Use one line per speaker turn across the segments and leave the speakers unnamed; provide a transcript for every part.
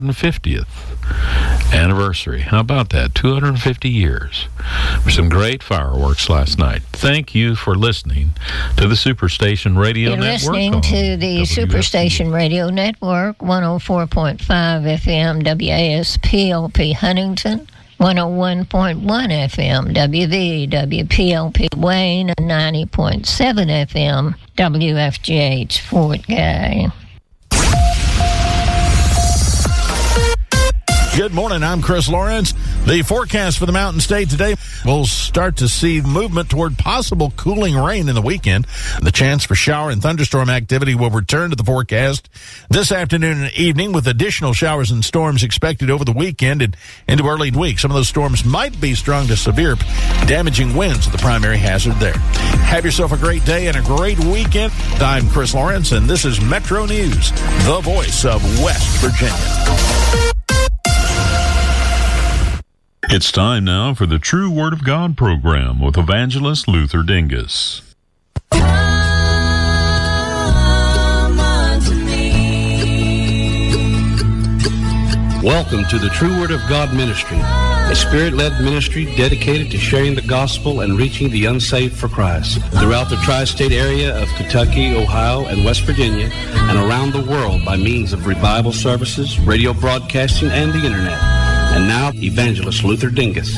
50th anniversary. How about that? 250 years. Some great fireworks last night. Thank you for listening to the Superstation Radio Network.
You're listening to the Superstation Radio Network, 104.5 FM WASPLP Huntington, 101.1 FM WVWPLP Wayne, and 90.7 FM WFGH Fort Gay.
Good morning, I'm Chris Lawrence. The forecast for the Mountain State today, we'll start to see movement toward possible cooling rain in the weekend. The chance for shower and thunderstorm activity will return to the forecast this afternoon and evening, with additional showers and storms expected over the weekend and into early week. Some of those storms might be strong to severe, damaging winds are the primary hazard there. Have yourself a great day and a great weekend. I'm Chris Lawrence, and this is Metro News, the voice of West Virginia.
It's time now for the True Word of God program with Evangelist Luther Dingus.
Welcome to the True Word of God ministry, a spirit-led ministry dedicated to sharing the gospel and reaching the unsaved for Christ throughout the tri-state area of Kentucky, Ohio, and West Virginia, and around the world by means of revival services, radio broadcasting, and the internet. And now, Evangelist Luther Dingus.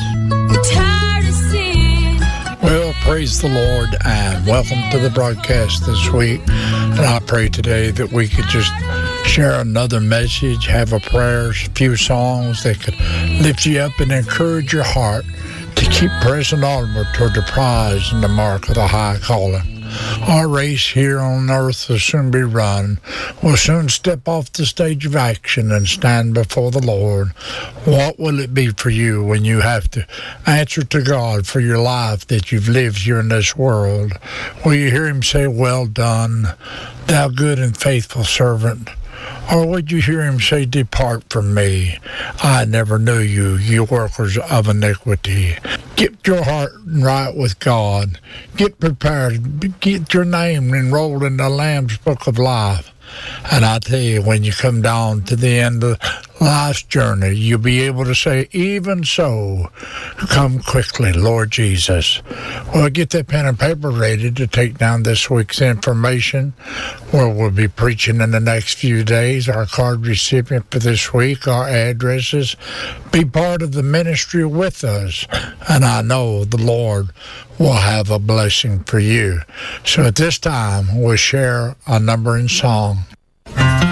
Well, praise the Lord, and welcome to the broadcast this week. And I pray today that we could just share another message, have a prayer, a few songs that could lift you up and encourage your heart to keep pressing onward toward the prize and the mark of the high calling. Our race here on earth will soon be run. We'll soon step off the stage of action and stand before the Lord. What will it be for you when you have to answer to God for your life that you've lived here in this world? Will you hear him say, "Well done, thou good and faithful servant"? Or would you hear him say, "Depart from me, I never knew you, you workers of iniquity"? Get your heart right with God. Get prepared. Get your name enrolled in the Lamb's Book of Life. And I tell you, when you come down to the end of life's journey, you'll be able to say, "Even so, come quickly, Lord Jesus." Well, get that pen and paper ready to take down this week's information, where we'll be preaching in the next few days, our card recipient for this week, our addresses. Be part of the ministry with us, and I know the Lord will have a blessing for you. So at this time, we'll share a number in song.